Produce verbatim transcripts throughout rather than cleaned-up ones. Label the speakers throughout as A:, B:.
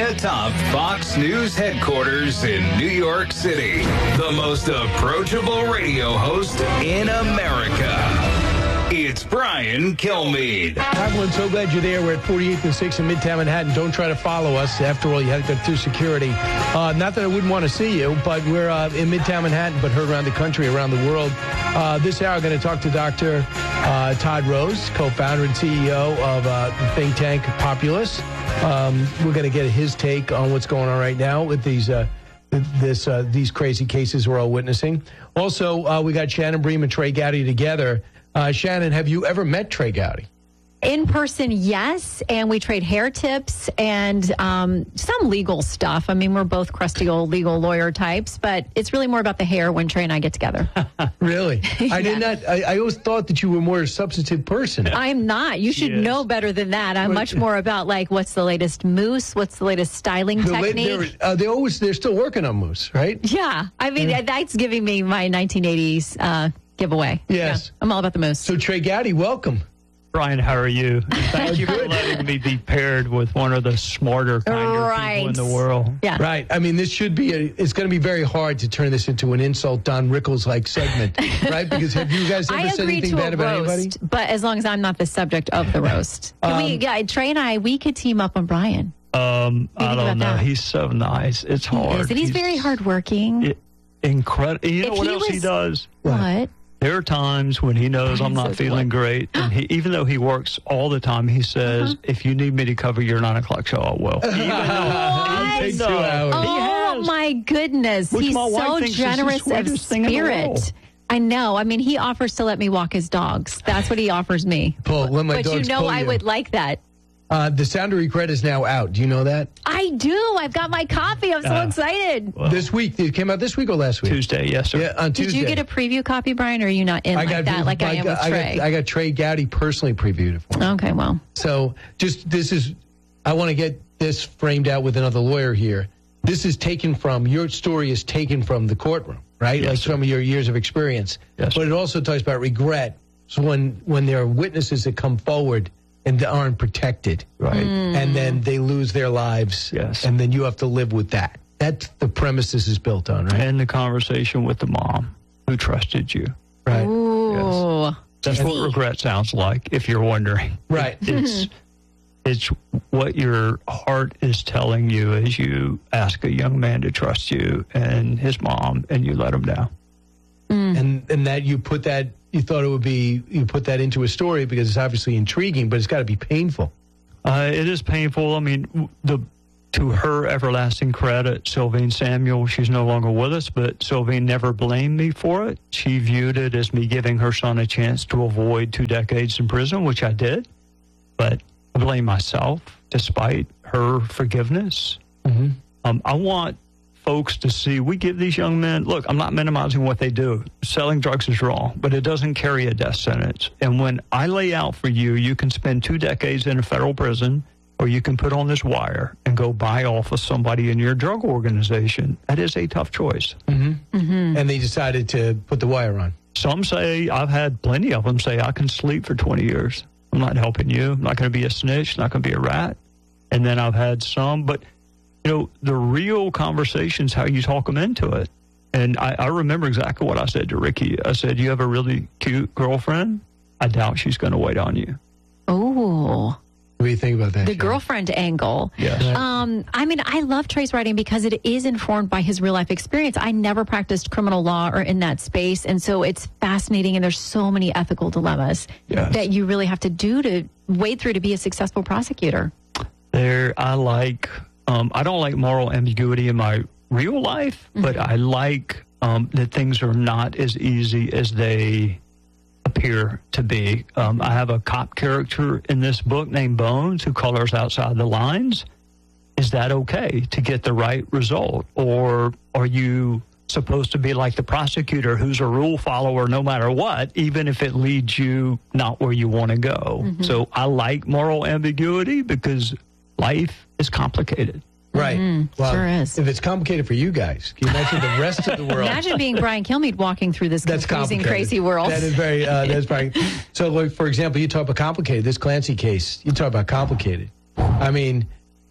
A: atop Fox News headquarters in New York City, the most approachable radio host in America. It's Brian Kilmeade.
B: Evelyn, so glad you're there. We're at forty-eighth and sixth in Midtown Manhattan. Don't try to follow us. After all, you had to go through security. Uh, not that I wouldn't want to see you, but we're uh, in Midtown Manhattan, but heard around the country, around the world. Uh, this hour, I'm going to talk to Doctor Uh, Todd Rose, co-founder and C E O of uh, the think tank Populous. Um, we're going to get his take on what's going on right now with these uh, this uh, these crazy cases we're all witnessing. Also, uh, we got Shannon Bream and Trey Gowdy together. Uh, Shannon, have you ever met Trey Gowdy?
C: In person, yes, and we trade hair tips and um, some legal stuff. I mean, we're both crusty old legal lawyer types, but it's really more about the hair when Trey and I get together.
B: Really?
C: Yeah.
B: I did not. I, I always thought that you were more a substantive person.
C: I'm not. You should know better than that. I'm much more about, like, what's the latest mousse? What's the latest styling
B: The
C: technique?
B: uh, they always, they're still working on mousse, right?
C: Yeah. I mean,
B: Yeah.
C: that's giving me my nineteen eighties uh, giveaway.
B: Yes.
C: Yeah, I'm all about the mousse.
B: So, Trey Gowdy, welcome.
D: Brian, how are you? Thank you for letting me be paired with one of the smarter, kinder
C: Right.
D: people in the world.
C: Yeah.
B: Right. I mean, this should be, a, it's going to be very hard to turn this into an insult Don Rickles-like segment, right? Because have you guys ever
C: I
B: said
C: agree
B: anything
C: to
B: bad
C: a
B: about
C: roast,
B: anybody?
C: but as long as I'm not the subject of the roast. Can we,
B: Um,
C: yeah, Trey and I, we could team up on Brian.
D: Um,
C: What do you
D: I
C: think
D: don't
C: about
D: know.
C: that?
D: He's so nice. It's
C: He
D: hard.
C: is, and he's, very hardworking.
D: Incredible. You know
C: If
D: what
C: he
D: else he
C: was-
D: does?
C: What?
D: There are times when he knows I'm
C: Brian's
D: not
C: so
D: feeling
C: good.
D: great, and he, even though he works all the time, he says,
C: Uh-huh.
D: "If you need me to cover your nine o'clock show, I will." Even
C: What?
B: Take
D: though-
B: two hours.
C: Oh,
D: has.
C: my goodness.
D: Which
C: He's
D: my wife
C: so
D: thinks is the
C: generous of
D: sweetest thing in the world.
C: spirit. I know. I mean, he offers to let me walk his dogs. That's what he offers me.
B: Pull, let my
C: But you
B: dogs
C: know
B: pull
C: I
B: you.
C: would like that.
B: Uh, the Sound of Regret is now out. Do you know that?
C: I do. I've got my copy. I'm so
D: Uh,
C: excited.
D: Well,
B: This week. It came out this week or last week?
D: Tuesday, yes, sir.
B: Yeah, on
C: Did
B: Tuesday.
C: you get a preview copy, Brian, or are you not in like that, like I, am
B: got,
C: with Trey?
B: got, I got Trey Gowdy personally previewed it for me.
C: Okay, well.
B: So just this is, I want to get this framed out with another lawyer here. This is taken from, your story is taken from the courtroom, right?
D: Yes,
B: like
D: sir.
B: some of your years of experience.
D: Yes,
B: But
D: sir.
B: it also talks about regret. So when, when there are witnesses that come forward and aren't protected,
D: Right.
B: and then they lose their lives,
D: Yes.
B: and then you have to live with that. That's the premise this is built on, right?
D: And the conversation with the mom who trusted you.
B: Right.
C: Ooh.
D: That's what regret sounds like, if you're wondering.
B: Right.
D: It's it's what your heart is telling you as you ask a young man to trust you and his mom, and you let him down.
B: And and that you put that, you thought it would be, you put that into a story because it's obviously intriguing, but it's got to be painful.
D: Uh, it is painful. I mean, w- the to her everlasting credit, Sylvine Samuel, she's no longer with us, but Sylvine never blamed me for it. She viewed it as me giving her son a chance to avoid two decades in prison, which I did. But I blame myself, despite her forgiveness.
B: Mm-hmm.
D: Um, I want folks to see, we give these young men, look, I'm not minimizing what they do. Selling drugs is wrong, but it doesn't carry a death sentence. And when I lay out for you, you can spend two decades in a federal prison, or you can put on this wire and go buy off of somebody in your drug organization. That is a tough choice.
B: Mm-hmm. Mm-hmm. And they decided to put the wire on.
D: Some say, I've had plenty of them say, I can sleep for twenty years. I'm not helping you. I'm not going to be a snitch, not going to be a rat. And then I've had some, but you know, the real conversation's how you talk them into it. And I, I remember exactly what I said to Ricky. I said, you have a really cute girlfriend? I doubt she's going to wait on you.
C: Oh.
B: What do you think about that?
C: The
B: Shannon?
C: girlfriend angle.
D: Yes.
C: Um, I mean, I love Trey's writing because it is informed by his real life experience. I never practiced criminal law or in that space. And so it's fascinating. And there's so many ethical dilemmas
D: Yes.
C: that you really have to do to wade through to be a successful prosecutor.
D: There, I like, um, I don't like moral ambiguity in my real life,
C: Mm-hmm.
D: but I like um, that things are not as easy as they appear to be. Um, I have a cop character in this book named Bones who colors outside the lines. Is that okay to get the right result? Or are you supposed to be like the prosecutor who's a rule follower no matter what, even if it leads you not where you want to go?
C: Mm-hmm.
D: So I like moral ambiguity because life is complicated.
B: Right.
C: Mm-hmm.
B: Well,
C: Sure is.
B: If it's complicated for you guys, can you imagine the rest of the world?
C: Imagine being Brian Kilmeade walking through this
B: That's
C: confusing,
B: complicated.
C: crazy world.
B: That is very, uh, that's very. So, like, for example, you talk about complicated. This Clancy case, you talk about complicated. I mean,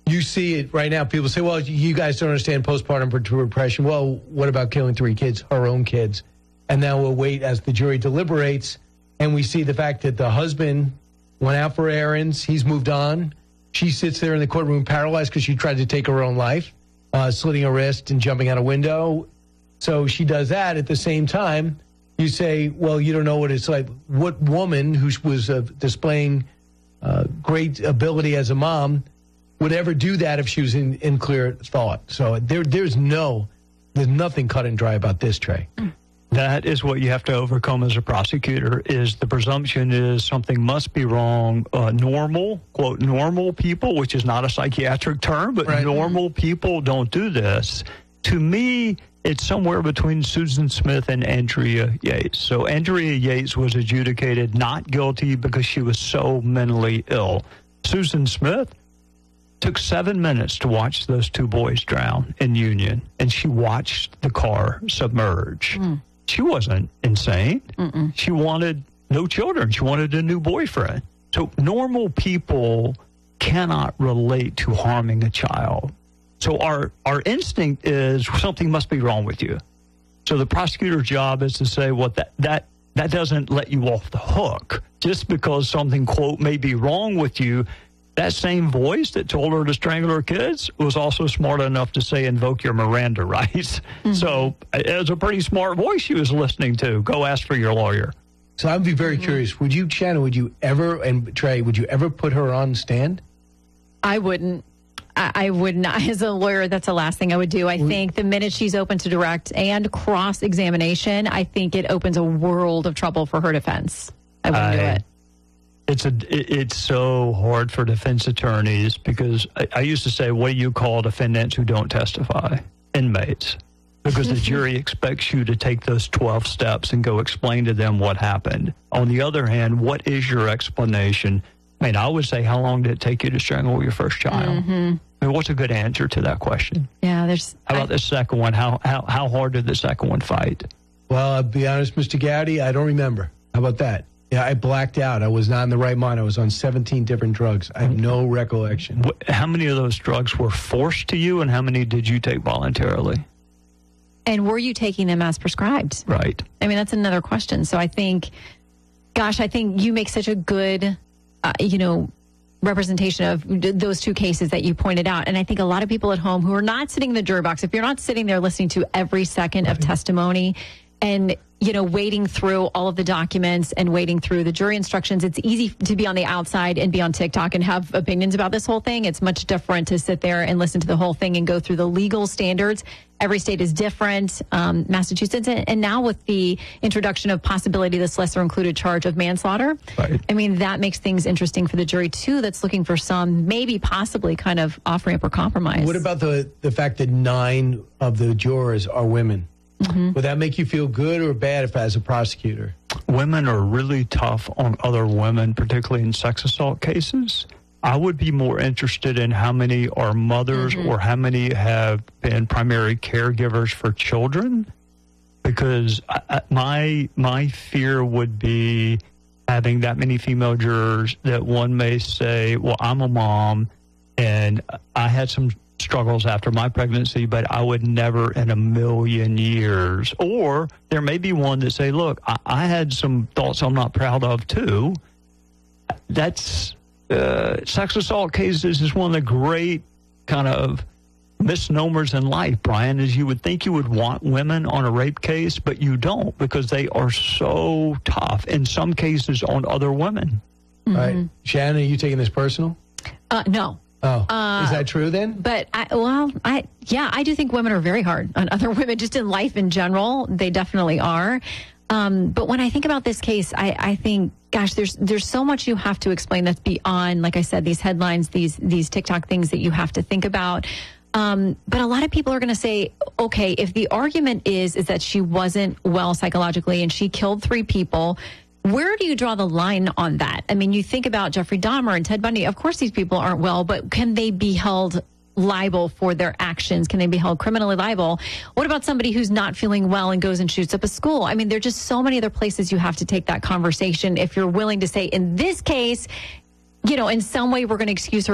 B: you see it right now. People say, well, you guys don't understand postpartum depression. Well, what about killing three kids, her own kids? And now we'll wait as the jury deliberates, and we see the fact that the husband went out for errands. He's moved on. She sits there in the courtroom paralyzed because she tried to take her own life, uh, slitting her wrist and jumping out a window. So she does that. At the same time, you say, well, you don't know what it's like. What woman who was uh, displaying uh, great ability as a mom would ever do that if she was in, in clear thought? So there, there's no, there's nothing cut and dry about this, Trey.
D: That is what you have to overcome as a prosecutor, is the presumption is something must be wrong. Uh, normal, quote, normal people, which is not a psychiatric term, but right. normal people don't do this. To me, it's somewhere between Susan Smith and Andrea Yates. So Andrea Yates was adjudicated not guilty because she was so mentally ill. Susan Smith took seven minutes to watch those two boys drown in Union, and she watched the car submerge. Mm. She wasn't insane. Mm-mm. She wanted no children. She wanted a new boyfriend. So normal people cannot relate to harming a child. So our, our instinct is something must be wrong with you. So the prosecutor's job is to say, well, that, that, that doesn't let you off the hook. Just because something, quote, may be wrong with you, that same voice that told her to strangle her kids was also smart enough to say, invoke your Miranda rights. Mm-hmm. So it was a pretty smart voice she was listening to. Go ask for your lawyer.
B: So I'd be very mm-hmm. curious. Would you, Shannon, would you ever, and Trey, would you ever put her on stand?
C: I wouldn't. I, I would not. As a lawyer, that's the last thing I would do. I think the minute she's open to direct and cross-examination, I think it opens a world of trouble for her defense. I wouldn't I, do it.
D: It's a. It's so hard for defense attorneys because I, I used to say, what do you call defendants who don't testify? Inmates. Because the jury expects you to take those twelve steps and go explain to them what happened. On the other hand, what is your explanation? I mean, I would say, how long did it take you to strangle your first child? Mm-hmm. I mean, what's a good answer to that question?
C: Yeah, there's.
D: How about
C: I,
D: the second one? How, how how hard did the second one fight?
B: Well, I'll be honest, Mister Gowdy, I don't remember. How about that? Yeah, I blacked out. I was not in the right mind. I was on seventeen different drugs. I have no recollection.
D: How many of those drugs were forced to you, and how many did you take voluntarily?
C: And were you taking them as prescribed?
D: Right.
C: I mean, that's another question. So I think, gosh, I think you make such a good, uh, you know, representation of those two cases that you pointed out. And I think a lot of people at home who are not sitting in the jury box, if you're not sitting there listening to every second right. of testimony and, you know, wading through all of the documents and wading through the jury instructions, it's easy to be on the outside and be on TikTok and have opinions about this whole thing. It's much different to sit there and listen to the whole thing and go through the legal standards. Every state is different. Um, Massachusetts, and now with the introduction of possibility of this lesser included charge of manslaughter, right. I mean, that makes things interesting for the jury, too, that's looking for some, maybe possibly kind of off-ramp or compromise.
B: What about the, the fact that nine of the jurors are women? Mm-hmm. Would that make you feel good or bad if as a prosecutor?
D: Women are really tough on other women, particularly in sex assault cases. I would be more interested in how many are mothers mm-hmm. or how many have been primary caregivers for children, because I, my my fear would be having that many female jurors that one may say, well, I'm a mom and I had some struggles after my pregnancy, but I would never in a million years. Or there may be one that say, look, I, I had some thoughts I'm not proud of too. That's uh, sex assault cases is one of the great kind of misnomers in life, Brian, is you would think you would want women on a rape case, but you don't, because they are so tough in some cases on other women.
B: Mm-hmm. Right. Shannon, are you taking this personal?
C: Uh, no.
B: Oh, uh, is that true then?
C: But, I, well, I yeah, I do think women are very hard on other women, just in life in general. They definitely are. Um, but when I think about this case, I, I think, gosh, there's there's so much you have to explain that's beyond, like I said, these headlines, these these TikTok things that you have to think about. Um, but a lot of people are going to say, okay, if the argument is is that she wasn't well psychologically and she killed three people, where do you draw the line on that? I mean, you think about Jeffrey Dahmer and Ted Bundy. Of course, these people aren't well, but can they be held liable for their actions? Can they be held criminally liable? What about somebody who's not feeling well and goes and shoots up a school? I mean, there are just so many other places you have to take that conversation if you're willing to say, in this case, you know, in some way we're going to excuse her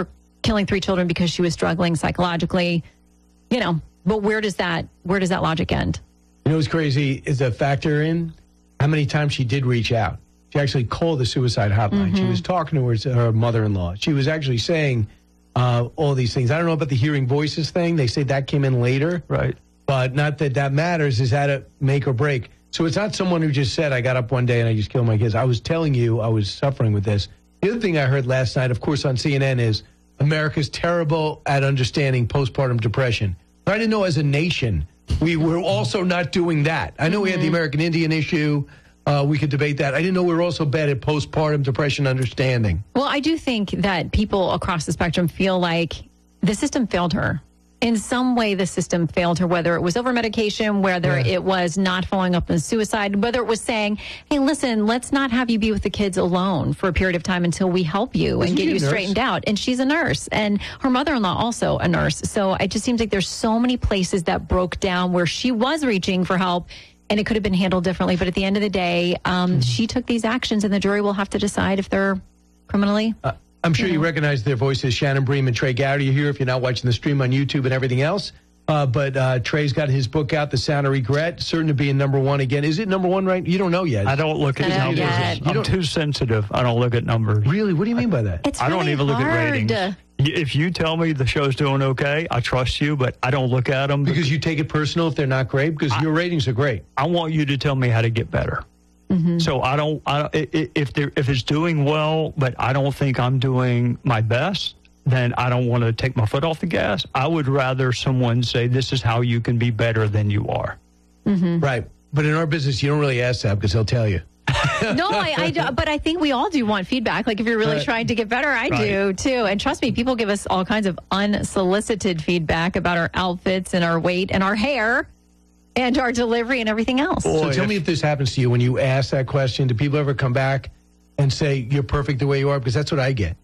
C: killing three children because she was struggling psychologically, you know, but where does that, where does that logic end?
B: You know what's crazy is the factor in how many times she did reach out. She actually called the suicide hotline. Mm-hmm. She was talking to her, her mother-in-law. She was actually saying uh, all these things. I don't know about the hearing voices thing. They say that came in later.
D: Right.
B: But not that that matters. Is that a make or break? So it's not someone who just said, I got up one day and I just killed my kids. I was telling you I was suffering with this. The other thing I heard last night, of course, on C N N is America's terrible at understanding postpartum depression. But I didn't know as a nation we were also not doing that. I know mm-hmm. we had the American Indian issue. Uh, we could debate that. I didn't know we were also bad at postpartum depression understanding.
C: Well, I do think that people across the spectrum feel like the system failed her. In some way, the system failed her, whether it was over medication, whether yeah. it was not following up on suicide, whether it was saying, hey, listen, let's not have you be with the kids alone for a period of time until we help you
B: Isn't
C: and get you
B: nurse?
C: straightened out. And she's a nurse, and her mother-in-law also a nurse. So it just seems like there's so many places that broke down where she was reaching for help, and it could have been handled differently. But at the end of the day, um, mm-hmm. she took these actions, and the jury will have to decide if they're criminally... Uh-
B: I'm sure
C: you,
B: you
C: know.
B: recognize their voices, Shannon Bream and Trey Gowdy. You're here if you're not watching the stream on YouTube and everything else. Uh, but uh, Trey's got his book out, The Sound of Regret, certain to be in number one again. Is it number one, right? You don't know yet.
D: I don't look at numbers.
C: Yet.
D: I'm too sensitive. I don't look at numbers.
B: Really? What do you mean by that?
C: It's
D: I don't
C: really
D: even look
C: hard.
D: at ratings. If you tell me the show's doing okay, I trust you, but I don't look at them.
B: Because, because you take it personal if they're not great? Because I, your ratings are great.
D: I want you to tell me how to get better. Mm-hmm. So I don't. I, if there, if it's doing well, but I don't think I'm doing my best, then I don't want to take my foot off the gas. I would rather someone say, "This is how you can be better than you are."
C: Mm-hmm.
B: Right. But in our business, you don't really ask that because they'll tell you.
C: No, I, I do, but I think we all do want feedback. Like if you're really
B: right.
C: trying to get better, I
B: right.
C: do too. And trust me, people give us all kinds of unsolicited feedback about our outfits and our weight and our hair. And our delivery and everything else.
B: So tell me if this happens to you when you ask that question. Do people ever come back and say, you're perfect the way you are? Because that's what I get.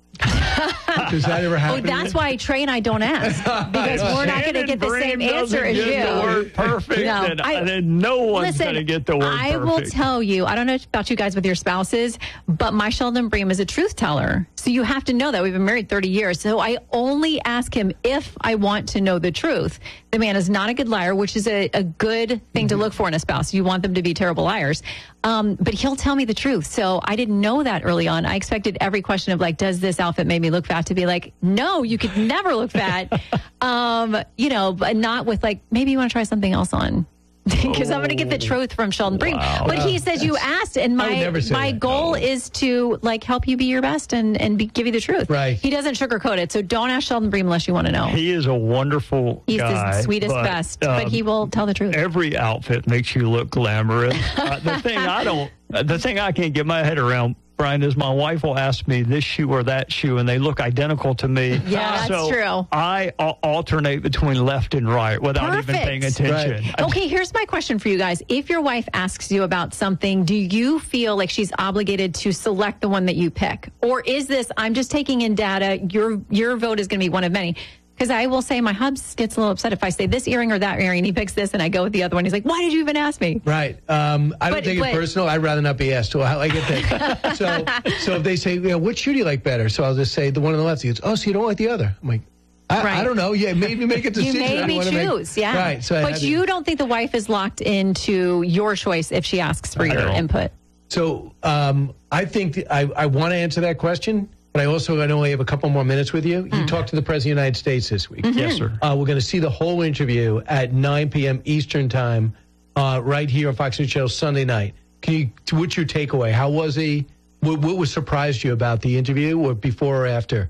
B: Does that ever happen?
C: Oh, that's why Trey and I don't ask. Because we're not going to get the same answer as you.
D: The word perfect,
C: no,
D: and,
C: I,
D: and no one's going to get the word
C: I
D: perfect.
C: will tell you, I don't know about you guys with your spouses, but my Sheldon Bream is a truth teller. So you have to know that. We've been married thirty years. So I only ask him if I want to know the truth. The man is not a good liar, which is a, a good thing mm-hmm. to look for in a spouse. You want them to be terrible liars. Um, but he'll tell me the truth. So I didn't know that early on. I expected every question of like, does this outfit make me look fat, to be like, no, you could never look fat. um, you know, but not with like, maybe you want to try something else on. Because oh, I'm going to get the truth from Sheldon Bream.
D: Wow.
C: But he says you asked, and my my
B: that.
C: goal
B: no.
C: is to like help you be your best and, and be, give you the truth.
B: Right.
C: He doesn't sugarcoat it. So don't ask Sheldon Bream unless you want to know.
D: He is a wonderful
C: He's
D: guy.
C: the sweetest,
D: but,
C: best,
D: um,
C: but he will tell the truth.
D: Every outfit makes you look glamorous. uh, the thing I don't, the thing I can't get my head around, Brian, is my wife will ask me this shoe or that shoe, and they look identical to me.
C: Yeah, that's
D: so
C: true.
D: I uh, alternate between left and right without
C: Perfect.
D: even paying attention.
B: Right.
C: Okay, here's my question for you guys. If your wife asks you about something, do you feel like she's obligated to select the one that you pick? Or is this, I'm just taking in data, your your vote is going to be one of many? Because I will say my hubs gets a little upset if I say this earring or that earring, he picks this and I go with the other one. He's like, why did you even ask me?
B: Right. Um, I don't
C: But-
B: take
C: but-
B: it personal. I'd rather not be asked. So I, I get that. so, so if they say, you know, which shoe do you like better? So I'll just say the one on the left. He goes, oh, so you don't like the other? I'm like, I,
C: Right.
B: I don't know. Yeah, maybe make a
C: You
B: decision. I don't
C: maybe
B: wanna make-
C: choose, yeah.
B: Right. So I had
C: but
B: to-
C: you don't think the wife is locked into your choice if she asks for
D: I
C: your
D: don't.
C: input?
B: So um, I think th- I, I want to answer that question, but I also I only have a couple more minutes with you. You
C: Mm.
B: talked to the President of the United States this week.
C: Mm-hmm.
D: Yes, sir.
B: Uh, we're going to see the whole interview at nine p.m. Eastern time uh, right here on Fox News Channel Sunday night. Can you? What's your takeaway? How was he? What, what was surprised you about the interview, or before or after?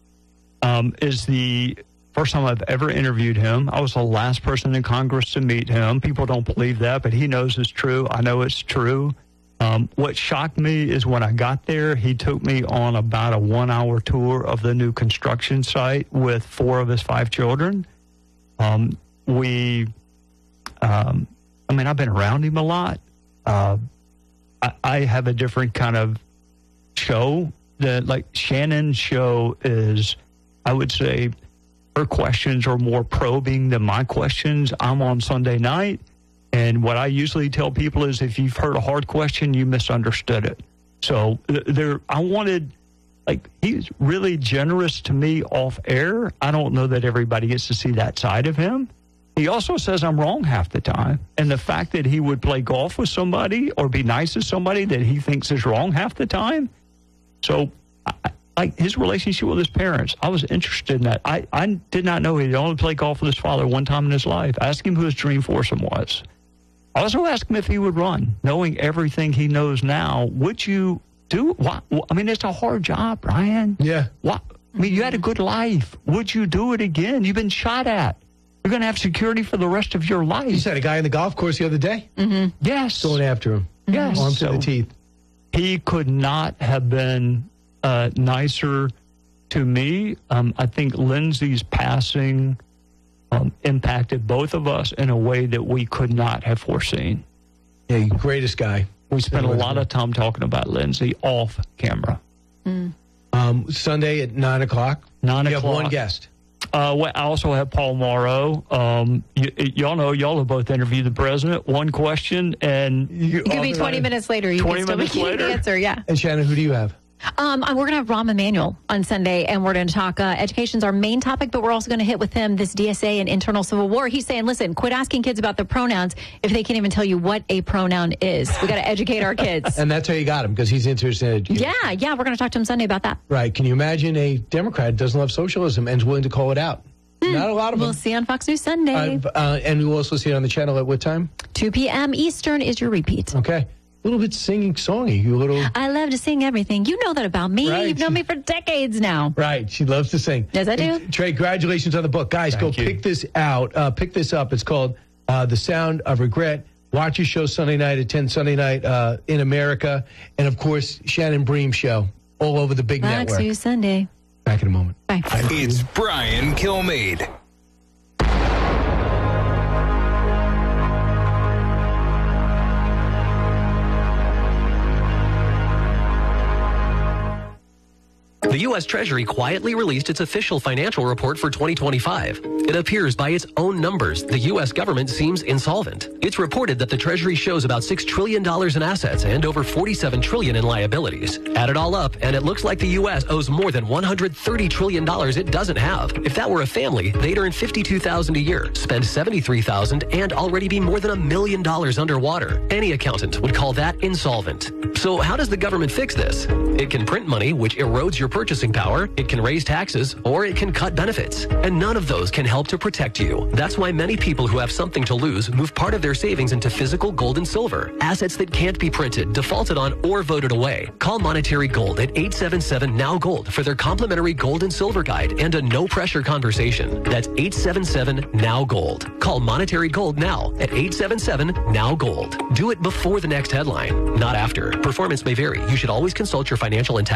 D: Um, is the first time I've ever interviewed him. I was the last person in Congress to meet him. People don't believe that, but he knows it's true. I know it's true. Um, what shocked me is when I got there, he took me on about a one-hour tour of the new construction site with four of his five children. Um, we, um, I mean, I've been around him a lot. Uh, I, I have a different kind of show. That, like, Shannon's show is, I would say, her questions are more probing than my questions. I'm on Sunday night. And what I usually tell people is if you've heard a hard question, you misunderstood it. So there, I wanted like, he's really generous to me off air. I don't know that everybody gets to see that side of him. He also says I'm wrong half the time. And the fact that he would play golf with somebody or be nice to somebody that he thinks is wrong half the time. So, I, like, his relationship with his parents, I was interested in that. I, I did not know he'd only played golf with his father one time in his life. I asked him who his dream foursome was. I also asked him if he would run. Knowing everything he knows now, would you do? Why, I mean, it's a hard job, Brian.
B: Yeah.
D: Why, I mean, you had a good life. Would you do it again? You've been shot at. You're going to have security for the rest of your life.
B: You said a guy in the golf course the other day?
C: Mm-hmm.
B: Yes. Going after him.
D: Yes.
B: Armed
D: So
B: to the teeth.
D: He could not have been uh, nicer to me. Um, I think Lindsay's passing um, impacted both of us in a way that we could not have foreseen.
B: Yeah, greatest guy.
D: We spent a lot of time talking about Lindsay off camera.
C: Mm.
B: Um, Sunday at nine o'clock.
D: Nine
B: you
D: o'clock.
B: have one guest.
D: Uh, well, I also have Paul Morrow. Um, y- y'all know, y'all have both interviewed the president. One question, and
B: You
C: It could be twenty minutes later. You
D: twenty
C: can still
D: minutes
C: be
D: later?
C: the answer, yeah.
B: And Shannon, who do you have?
C: Um, we're going to have Rahm Emanuel on Sunday, and we're going to talk uh, education's our main topic, but we're also going to hit with him this D S A and internal civil war. He's saying, listen, quit asking kids about the pronouns if they can't even tell you what a pronoun is. We got to educate our kids.
B: And that's how you got him, because he's interested in education.
C: Yeah, yeah, we're going to talk to him Sunday about that.
B: Right. Can you imagine a Democrat who doesn't love socialism and is willing to call it out? Not a lot of
C: We'll
B: them.
C: see on Fox News Sunday.
B: Uh, uh, and we'll also see it on the channel at what time?
C: two p.m. Eastern is your repeat.
B: Okay. A little bit singing songy. You little.
C: I love to sing everything. You know that about me.
B: Right.
C: You've known me for decades now.
B: Right. She loves to sing.
C: Yes, I do.
B: And Trey, congratulations on the book. Guys,
D: Thank
B: go
D: you.
B: pick this out. Uh, pick this up. It's called uh, The Sound of Regret. Watch your show Sunday night at ten Sunday night uh, in America. And, of course, Shannon Bream Show all over the big
C: Fox
B: network.
C: News Sunday.
B: Back in a moment.
C: Bye.
A: It's Brian Kilmeade.
E: The U S Treasury quietly released its official financial report for twenty twenty-five. It appears by its own numbers, the U S government seems insolvent. It's reported that the Treasury shows about six trillion dollars in assets and over forty-seven trillion dollars in liabilities. Add it all up, and it looks like the U S owes more than one hundred thirty trillion dollars it doesn't have. If that were a family, they'd earn fifty-two thousand dollars a year, spend seventy-three thousand dollars, and already be more than a million dollars underwater. Any accountant would call that insolvent. So how does the government fix this? It can print money, which erodes your purchasing power, it can raise taxes, or it can cut benefits. And none of those can help to protect you. That's why many people who have something to lose move part of their savings into physical gold and silver, assets that can't be printed, defaulted on, or voted away. Call Monetary Gold at eight seven seven N O W Gold for their complimentary gold and silver guide and a no-pressure conversation. That's eight seven seven N O W Gold. Call Monetary Gold now at eight seven seven N O W Gold. Do it before the next headline, not after. Performance may vary. You should always consult your financial and tax